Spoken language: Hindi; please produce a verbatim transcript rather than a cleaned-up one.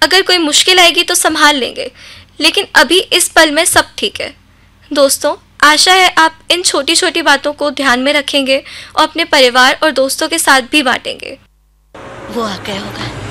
अगर कोई मुश्किल आएगी तो संभाल लेंगे, लेकिन अभी इस पल में सब ठीक है। दोस्तों, आशा है आप इन छोटी छोटी बातों को ध्यान में रखेंगे और अपने परिवार और दोस्तों के साथ भी बांटेंगे। वो आ गया होगा।